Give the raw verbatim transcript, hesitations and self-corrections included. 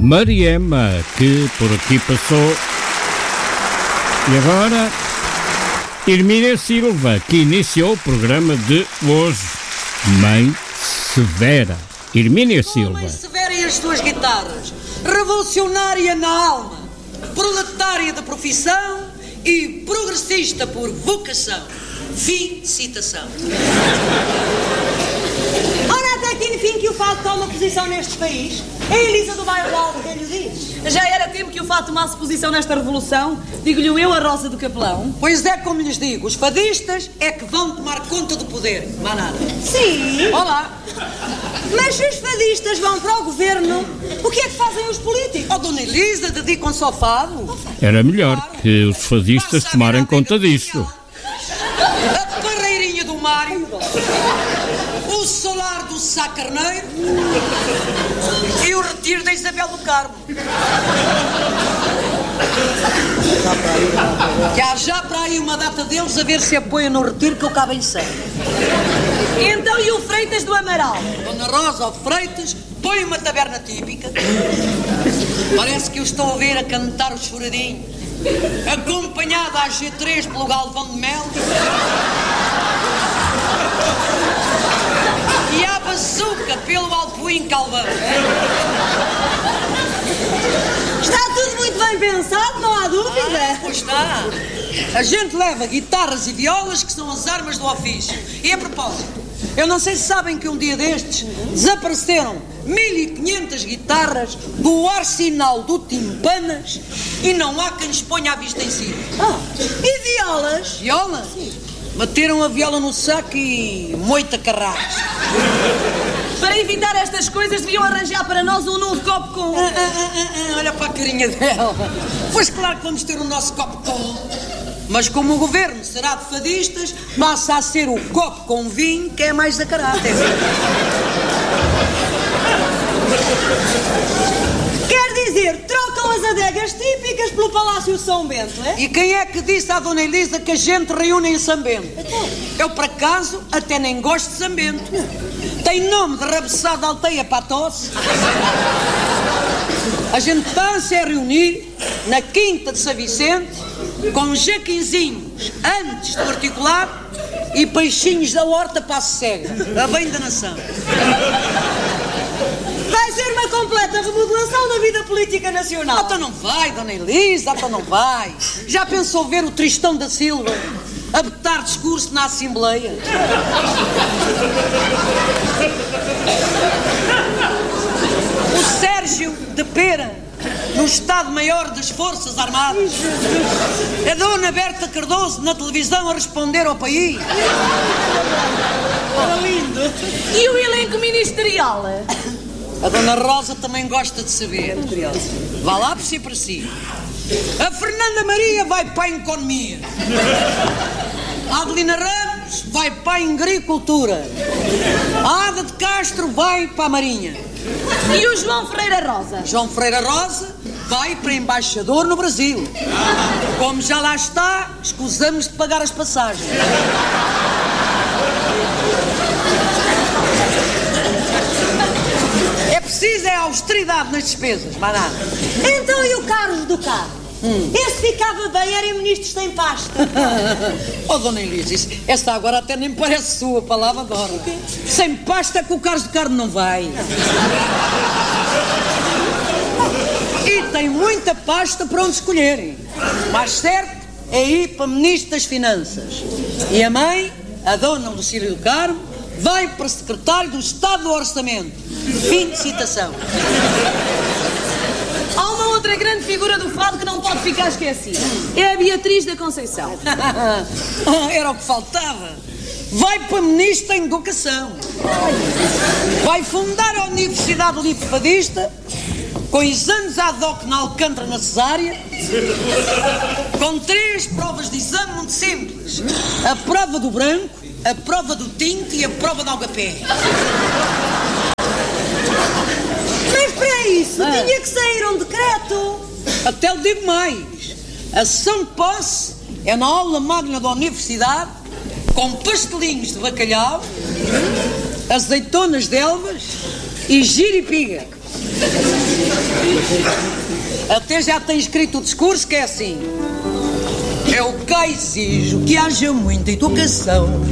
Mariema, que por aqui passou. E agora, Hermínia Silva, que iniciou o programa de hoje. Mãe Severa. Hermínia Silva. Mãe Severa e as suas guitarras. Revolucionária na alma, proletária de profissão e progressista por vocação. Fim de citação. Ora, até que enfim que o fado toma posição neste país. A Elisa do bairro Alto, quem lhe diz? Já era tempo que o fado tomasse posição nesta revolução. Digo-lhe eu, a Rosa do Capelão. Pois é, como lhes digo, os fadistas é que vão tomar conta do poder. Mas nada. Sim. Olá. Mas se os fadistas vão para o governo, o que é que fazem os políticos? Oh, Dona Elisa, dedicam-se ao fado. Era melhor que os fadistas tomarem conta disso. A Parreirinha do Mário, o solar do Sá Carneiro e o retiro da Isabel do Carmo. Que há já para aí uma data deles a ver se apoia no retiro que eu cá bem sei. Então e o Freitas do Amaral? Dona Rosa Freitas põe uma taberna típica. Parece que eu estou a ver a cantar o choradinho, acompanhada à G três pelo Galvão de Mel e à bazuca pelo Alpuim Calvão. Está tudo muito bem pensado, não há dúvida. Ah, pois está. A gente leva guitarras e violas, que são as armas do ofício. E a propósito, eu não sei se sabem que um dia destes desapareceram mil e quinhentas guitarras do arsenal do Timpanas e não há quem lhes ponha a vista em si. Ah, e violas? Violas? Bateram a viola no saco e moita carrasco. Para evitar estas coisas, deviam arranjar para nós um novo copo com... Ah, ah, ah, ah, olha para a carinha dela. Pois claro que vamos ter o nosso copo com... Mas como o governo será de fadistas, passa a ser o copo com vinho, que é mais a caráter. Quer dizer, trocam as adegas típicas pelo Palácio São Bento, é? E quem é que disse à Dona Elisa que a gente reúne em São Bento? Eu, por acaso, até nem gosto de São Bento. Tem nome de rabeçada alteia para a tosse. A gente está-se a reunir na Quinta de São Vicente com jaquinzinhos antes do articular e peixinhos da horta para a cega, a bem da nação. Vai ser uma completa remodelação da vida política nacional. Então não vai, Dona Elisa, então não vai. Já pensou ver o Tristão da Silva a botar discurso na Assembleia? O Sérgio de Pera no Estado-Maior das Forças Armadas. A Dona Berta Cardoso na televisão a responder ao país. Era lindo. E o elenco ministerial? A Dona Rosa também gosta de saber. Vá lá por si para si. A Fernanda Maria vai para a Economia. A Adelina Ramos vai para a Agricultura. A Ada de Castro vai para a Marinha. E o João Ferreira Rosa? João Ferreira Rosa vai para embaixador no Brasil. Como já lá está, escusamos de pagar as passagens. É preciso é austeridade nas despesas, mais nada. Então e o Carlos do Carmo? Hum. Esse ficava bem, era ministro sem pasta. Oh, Dona Elisa, essa agora até nem parece sua, palavra de honra. Sem pasta que o Carlos do Carmo não vai. E tem muita pasta para onde escolherem. Mais certo é ir para ministro das Finanças. E a mãe, a Dona Lucília do Carmo, vai para secretário do Estado do Orçamento. Fim de citação. Há uma outra grande figura do fado que não pode ficar esquecida. É a Beatriz da Conceição. Era o que faltava. Vai para ministro da Educação. Vai fundar a Universidade Livre Fadista, com exames ad hoc na Alcântara na Cesárea, com três provas de exame muito simples. A prova do branco, a prova do tinto e a prova do algapé. Mas para isso Ah. tinha que sair um decreto. Até eu digo mais. A sessão de posse é na aula magna da universidade, com pastelinhos de bacalhau, azeitonas de Elvas e giripiga. Até já tem escrito o discurso que é assim: eu cá exijo que haja muita educação